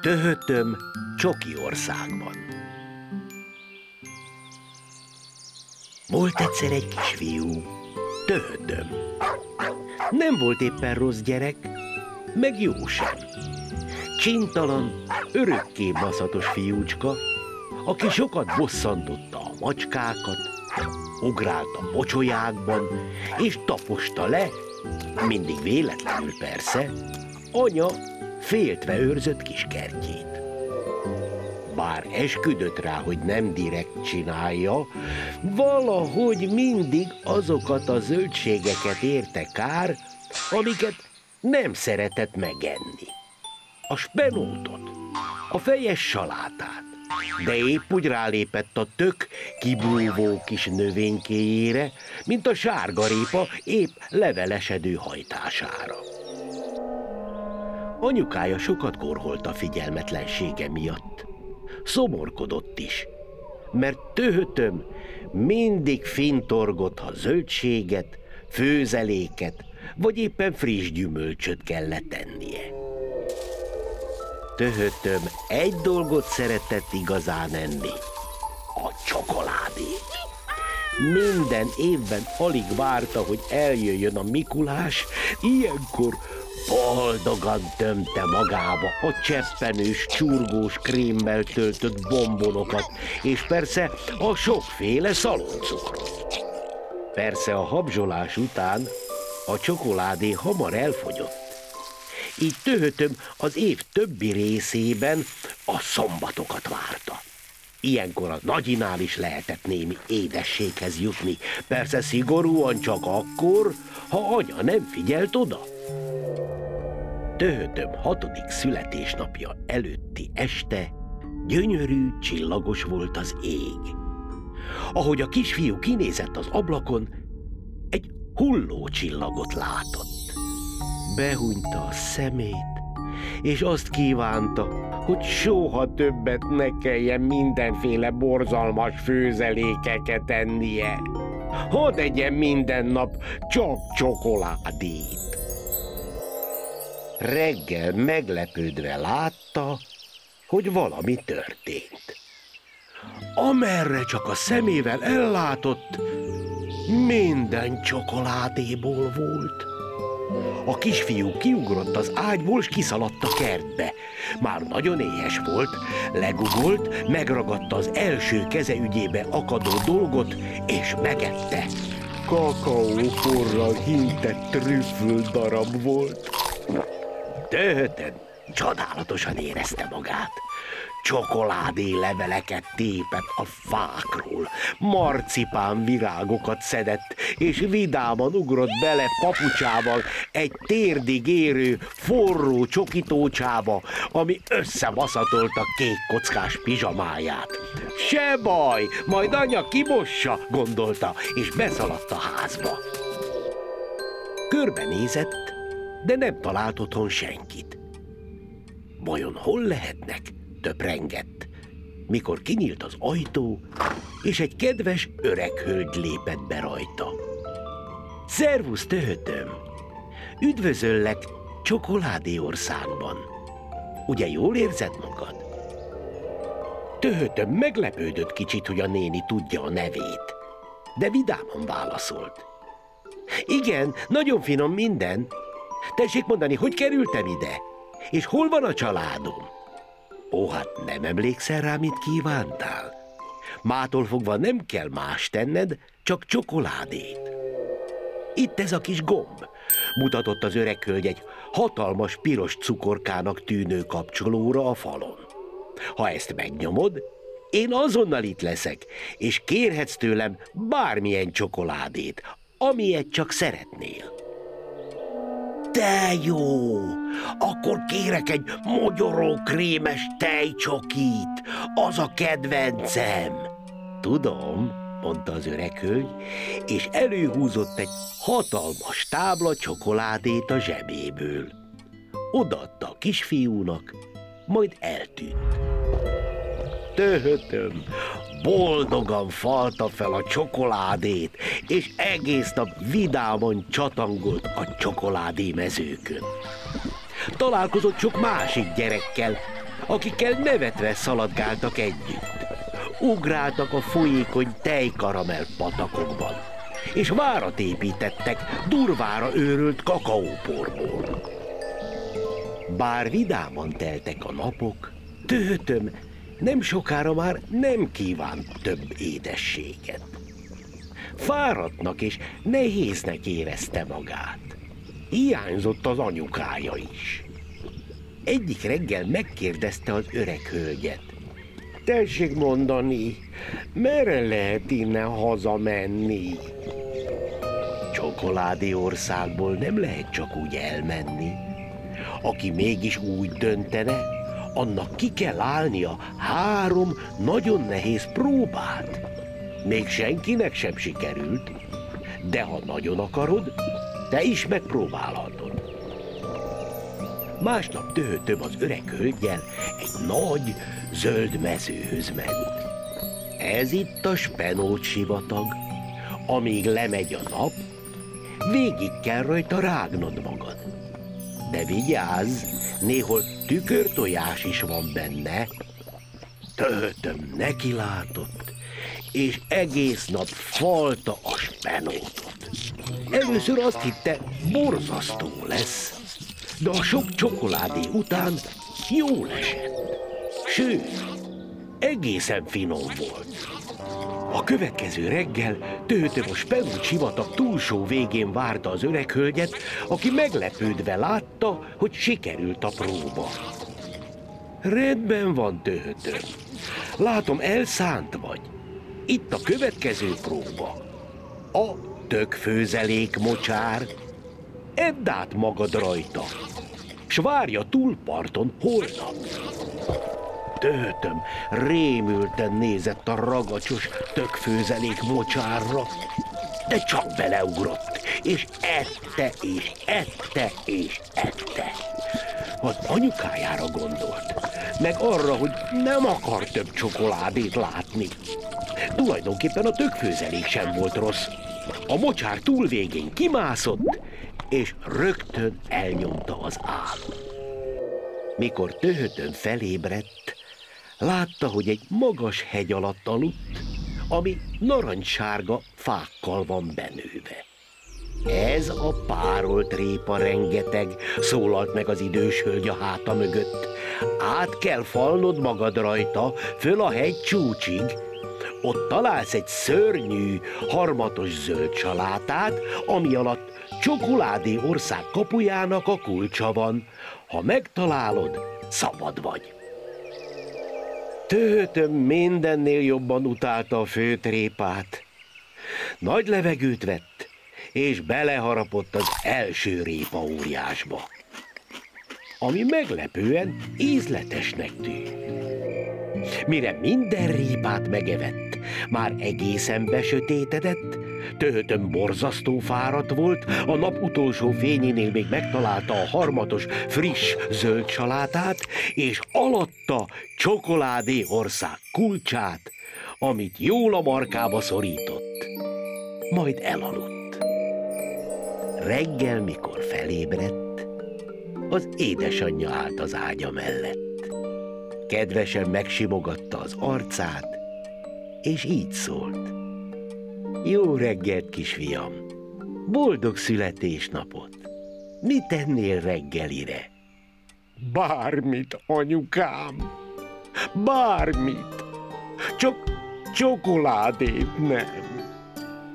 Töhötöm csoki országban. Volt egyszer egy kisfiú, Töhötöm. Nem volt éppen rossz gyerek, meg jó sem. Csintalan, örökké baszatos fiúcska, aki sokat bosszantotta a macskákat, ugrált a pocsolyákban, és taposta le, mindig véletlenül persze, anya féltve őrzött kis kertjét. Bár esküdött rá, hogy nem direkt csinálja, valahogy mindig azokat a zöldségeket érte kár, amiket nem szeretett megenni. A spenótot, a fejes salátát, de épp úgy rálépett a tök kibúvó kis növénykéjére, mint a sárgarépa épp levelesedő hajtására. Anyukája sokat korholt a figyelmetlensége miatt. Szomorkodott is, mert Töhötöm mindig fintorgott, ha zöldséget, főzeléket, vagy éppen friss gyümölcsöt kellett ennie. Töhötöm egy dolgot szeretett igazán enni, a csokoládét. Minden évben alig várta, hogy eljöjjön a Mikulás, ilyenkor boldogan tömte magába a cseppenős, csurgós krémmel töltött bombonokat, és persze a sokféle szaloncukrot. Persze a habzsolás után a csokoládé hamar elfogyott. Így Töhötöm az év többi részében a szombatokat várta. Ilyenkor a nagyinál is lehetett némi édességhez jutni, persze szigorúan csak akkor, ha anya nem figyelt oda. Töhötöm 6. születésnapja előtti este gyönyörű, csillagos volt az ég. Ahogy a kisfiú kinézett az ablakon, egy hullócsillagot látott. Behunyta a szemét, és azt kívánta, hogy soha többet ne kelljen mindenféle borzalmas főzelékeket ennie. Hadd egyen minden nap csak csokoládét. Reggel meglepődve látta, hogy valami történt. Amerre csak a szemével ellátott, minden csokoládéból volt. A kisfiú kiugrott az ágyból, s kiszaladt a kertbe. Már nagyon éhes volt, legugolt, megragadta az első keze ügyébe akadó dolgot, és megette. Kakaóporral hintett trüffel darab volt. Töhötöm csodálatosan érezte magát. Csokoládé leveleket tépett a fákról, marcipán virágokat szedett, és vidáman ugrott bele papucsával egy térdig érő, forró csokitócsába, ami összebaszatolta kék kockás pizsamáját. Se baj, majd anya kimossa, gondolta, és beszaladt a házba. Körbenézett, de nem talált otthon senkit. Vajon hol lehetnek? Töprengett, mikor kinyílt az ajtó, és egy kedves öreg hölgy lépett be rajta. Szervusz, Töhötöm! Üdvözöllek csokoládé országban. Ugye jól érzed magad? Töhötöm meglepődött kicsit, hogy a néni tudja a nevét, de vidáman válaszolt. Igen, nagyon finom minden. Tessék mondani, hogy kerültem ide? És hol van a családom? Ó, hát nem emlékszel rá, mit kívántál? Mától fogva nem kell más tenned, csak csokoládét. Itt ez a kis gomb, mutatott az öreg hölgy egy hatalmas piros cukorkának tűnő kapcsolóra a falon. Ha ezt megnyomod, én azonnal itt leszek, és kérhetsz tőlem bármilyen csokoládét, amilyet csak szeretnél. De jó! Akkor kérek egy mogyoró krémes tejcsokit, az a kedvencem. Tudom, mondta az öreg hölgy, és előhúzott egy hatalmas tábla csokoládét a zsebéből. Odaadta a kisfiúnak, majd eltűnt. Töhötöm boldogan falta fel a csokoládét, és egész nap vidáman csatangolt a csokoládé mezőkön. Találkozott sok másik gyerekkel, akikkel nevetve szaladgáltak együtt. Ugráltak a folyékony tejkaramell patakokban, és várat építettek durvára őrölt kakaóporból. Bár vidáman teltek a napok, Töhötöm nem sokára már nem kívánt több édességet. Fáradtnak és nehéznek érezte magát. Hiányzott az anyukája is. Egyik reggel megkérdezte az öreg hölgyet. Tessék mondani, merre lehet innen hazamenni? Csokoládé országból nem lehet csak úgy elmenni. Aki mégis úgy döntene, annak ki kell állnia 3 nagyon nehéz próbát. Még senkinek sem sikerült, de ha nagyon akarod, te is megpróbálhatod. Másnap Töhötöm az öreg hölggyel egy nagy, zöld mezőhöz ment. Ez itt a Spenót sivatag. Amíg lemegy a nap, végig kell rajta rágnod magad. De vigyázz, néhol tükörtojás is van benne. Töhötöm nekilátott, és egész nap falta a Spenótot. Először azt hitte, borzasztó lesz, de a sok csokoládé után jól esett. Sőt, egészen finom volt. A következő reggel Töhötöm a Spenót sivatag túlsó végén várta az öreg hölgyet, aki meglepődve látta, hogy sikerült a próba. Rendben van, Töhötöm. Látom, elszánt vagy. Itt a következő próba. A tökfőzelék mocsár. Edd át magad rajta, s várj a túlparton holnap. Töhötöm rémülten nézett a ragacsos tökfőzelék mocsárra, de csak beleugrott, és ette, és ette, és ette. Az anyukájára gondolt, meg arra, hogy nem akar több csokoládét látni. Tulajdonképpen a tökfőzelék sem volt rossz. A mocsár túlvégén kimászott, és rögtön elnyomta az álom. Mikor Töhötöm felébredt, látta, hogy egy magas hegy alatt aludt, ami narancssárga fákkal van benőve. Ez a párolt répa rengeteg, szólalt meg az idős hölgy a háta mögött. Át kell falnod magad rajta, föl a hegy csúcsig. Ott találsz egy szörnyű, harmatos zöld salátát, ami alatt Csokoládé ország kapujának a kulcsa van. Ha megtalálod, szabad vagy. Töhötöm mindennél jobban utálta a főtrépát. Nagy levegőt vett, és beleharapott az első répa óriásba, ami meglepően ízletesnek tűnt. Mire minden répát megevett, már egészen besötétedett, Töhötöm borzasztó fáradt volt, a nap utolsó fényénél még megtalálta a harmatos, friss zöld salátát, és alatta Csokoládé ország kulcsát, amit jól a markába szorított. Majd elaludt. Reggel, mikor felébredt, az édesanyja állt az ágya mellett. Kedvesen megsimogatta az arcát, és így szólt. Jó reggelt, kisfiam! Boldog születésnapot! Mit tennél reggelire? Bármit, anyukám! Bármit! Csak csokoládét nem!